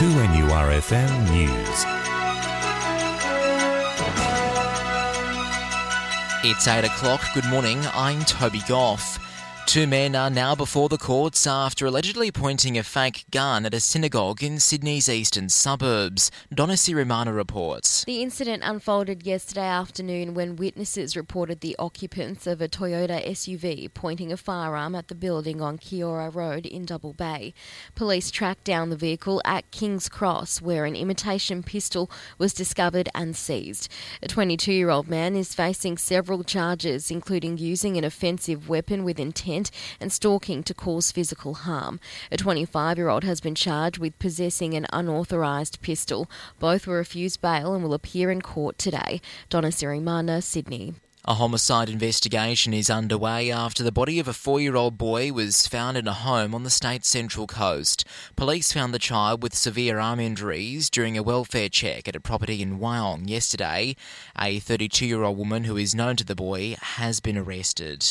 2NURFM News. It's 8 o'clock. Good morning. I'm Toby Goff. Two men are now before the courts after allegedly pointing a fake gun at a synagogue in Sydney's eastern suburbs. Donna Sirimana reports. The incident unfolded yesterday afternoon when witnesses reported the occupants of a Toyota SUV pointing a firearm at the building on Kiora Road in Double Bay. Police tracked down the vehicle at King's Cross, where an imitation pistol was discovered and seized. A 22-year-old man is facing several charges, including using an offensive weapon with intent and stalking to cause physical harm. A 25-year-old has been charged with possessing an unauthorised pistol. Both were refused bail and will appear in court today. Donna Sirimana, Sydney. A homicide investigation is underway after the body of a 4-year-old boy was found in a home on the state's central coast. Police found the child with severe arm injuries during a welfare check at a property in Wyong yesterday. A 32-year-old woman who is known to the boy has been arrested.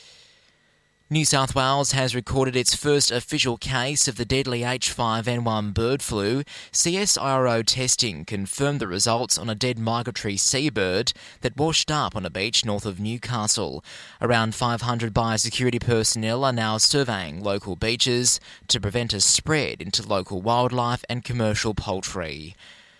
New South Wales has recorded its first official case of the deadly H5N1 bird flu. CSIRO testing confirmed the results on a dead migratory seabird that washed up on a beach north of Newcastle. Around 500 biosecurity personnel are now surveying local beaches to prevent a spread into local wildlife and commercial poultry.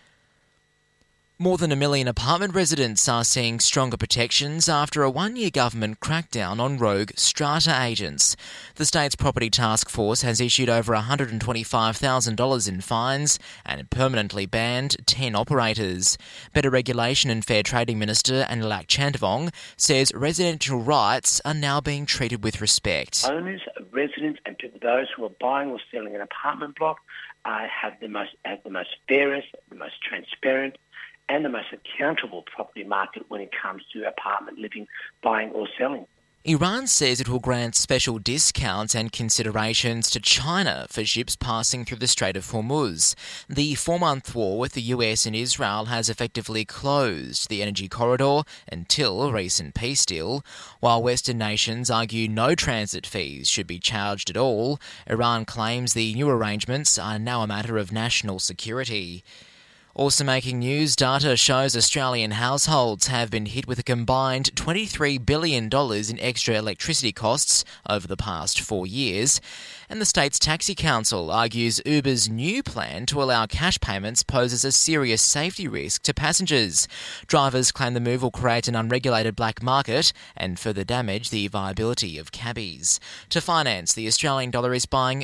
More than 1 million apartment residents are seeing stronger protections after a one-year government crackdown on rogue strata agents. The state's property task force has issued over $125,000 in fines and permanently banned 10 operators. Better Regulation and Fair Trading Minister Anilak Chandavong says residential rights are now being treated with respect. Owners, residents and those who are buying or selling an apartment block have the most fairest, the most transparent and the most accountable property market when it comes to apartment living, buying or selling. Iran says it will grant special discounts and considerations to China for ships passing through the Strait of Hormuz. The 4-month war with the US and Israel has effectively closed the energy corridor until a recent peace deal. While Western nations argue no transit fees should be charged at all, Iran claims the new arrangements are now a matter of national security. Also making news, data shows Australian households have been hit with a combined $23 billion in extra electricity costs over the past 4 years. And the state's Taxi Council argues Uber's new plan to allow cash payments poses a serious safety risk to passengers. Drivers claim the move will create an unregulated black market and further damage the viability of cabbies. To finance, the Australian dollar is buying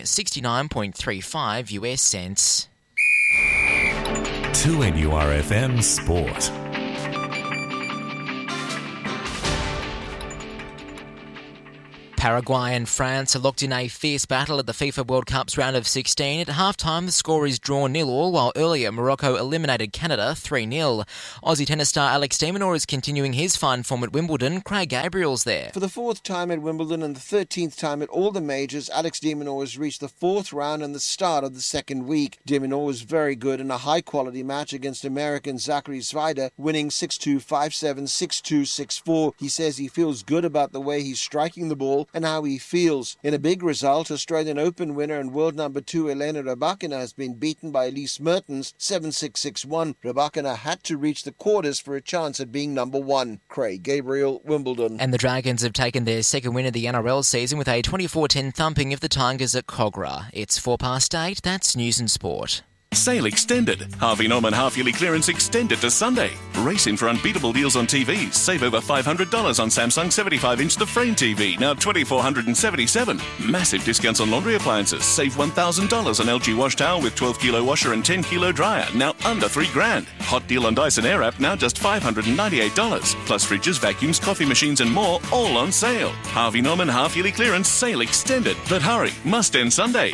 69.35 US cents. 2NURFM Sport. Paraguay and France are locked in a fierce battle at the FIFA World Cup's round of 16. At half-time, the score is drawn 0-0, while earlier Morocco eliminated Canada 3-0. Aussie tennis star Alex de Minaur is continuing his fine form at Wimbledon. Craig Gabriel's there. For the 4th time at Wimbledon and the 13th time at all the majors, Alex de Minaur has reached the 4th round and the start of the second week. De Minaur was very good in a high-quality match against American Zachary Zwider, winning 6-2, 5-7, 6-2, 6-4. He says he feels good about the way he's striking the ball and how he feels. In a big result, Australian Open winner and world number 2 Elena Rybakina has been beaten by Elise Mertens 7-6, 6-1. Rybakina had to reach the quarters for a chance at being number 1. Craig Gabriel, Wimbledon. And the Dragons have taken their second win of the NRL season with a 24-10 thumping of the Tigers at Kogarah. It's 8:04. That's News and Sport. Sale extended. Harvey Norman half-yearly clearance extended to Sunday. Race in for unbeatable deals on TVs. Save over $500 on Samsung 75-inch The Frame TV, now $2,477. Massive discounts on laundry appliances. Save $1,000 on LG wash towel with 12-kilo washer and 10-kilo dryer, now under $3,000. Hot deal on Dyson Airwrap, now just $598. Plus fridges, vacuums, coffee machines and more, all on sale. Harvey Norman half-yearly clearance sale extended. But hurry, must end Sunday.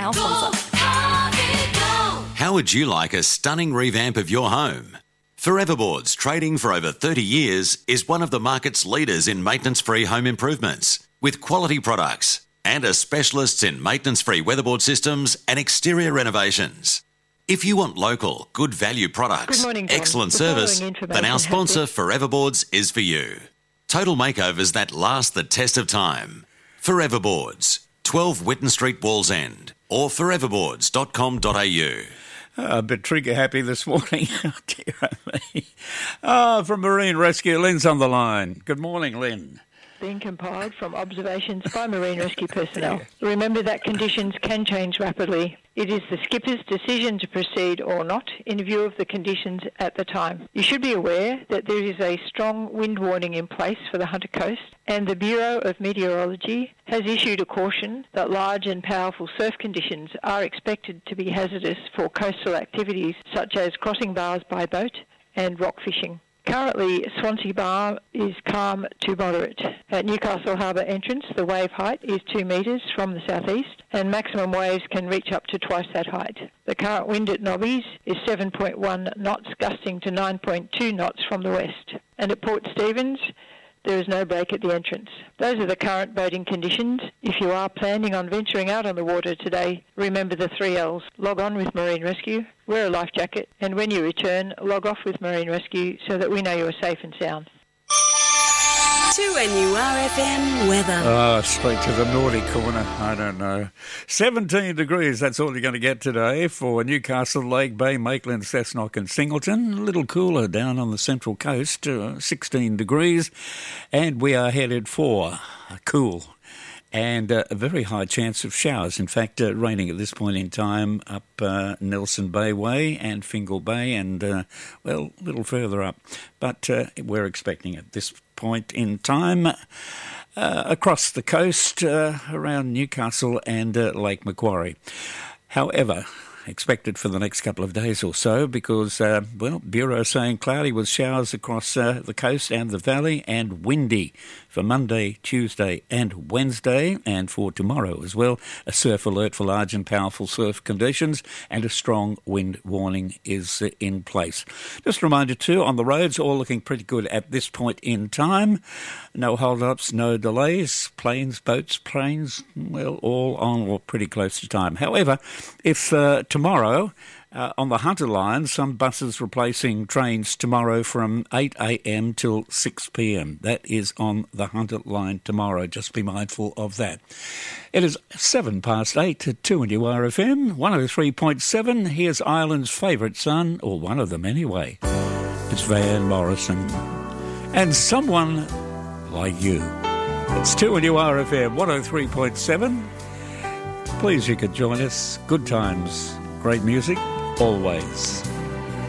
How would you like a stunning revamp of your home? Forever Boards, trading for over 30 years, is one of the market's leaders in maintenance-free home improvements, with quality products and are specialists in maintenance-free weatherboard systems and exterior renovations. If you want local, good value products, excellent service, then our sponsor Forever Boards is for you. Total makeovers that last the test of time. Forever Boards, 12 Whitten Street, Wallsend, or foreverboards.com.au. A bit trigger-happy this morning. Oh, dear me. From Marine Rescue, Lynn's on the line. Good morning, Lynn. Being compiled from observations by Marine Rescue personnel. Remember that conditions can change rapidly. It is the skipper's decision to proceed or not in view of the conditions at the time. You should be aware that there is a strong wind warning in place for the Hunter Coast, and the Bureau of Meteorology has issued a caution that large and powerful surf conditions are expected to be hazardous for coastal activities such as crossing bars by boat and rock fishing. Currently, Swansea Bar is calm to moderate. At Newcastle Harbour entrance, the wave height is 2 metres from the southeast, and maximum waves can reach up to twice that height. The current wind at Nobbies is 7.1 knots, gusting to 9.2 knots from the west. And at Port Stephens, there is no break at the entrance. Those are the current boating conditions. If you are planning on venturing out on the water today, remember the 3 L's. Log on with Marine Rescue, wear a life jacket, and when you return, log off with Marine Rescue so that we know you are safe and sound. 2NURFM weather. Straight to the naughty corner. I don't know. 17 degrees, that's all you're going to get today for Newcastle, Lake Bay, Maitland, Cessnock and Singleton. A little cooler down on the Central Coast, 16 degrees. And we are headed for cool and a very high chance of showers. In fact, raining at this point in time up Nelson Bay Way and Fingal Bay and, a little further up. But we're expecting at this point in time across the coast around Newcastle and Lake Macquarie. However, expected for the next couple of days or so because, Bureau saying cloudy with showers across the coast and the valley and windy for Monday, Tuesday and Wednesday, and for tomorrow as well. A surf alert for large and powerful surf conditions and a strong wind warning is in place. Just a reminder too, on the roads, all looking pretty good at this point in time. No hold-ups, no delays. Planes, boats, planes, all on or pretty close to time. However, if tomorrow on the Hunter line, some buses replacing trains tomorrow from 8 a.m. till 6 p.m. That is on the Hunter line tomorrow. Just be mindful of that. It is 8:07 at 2NURFM 103.7. Here's Ireland's favourite son, or one of them anyway. It's Van Morrison. And Someone Like You. It's 2NURFM 103.7. Please, you could join us. Good times, great music, always.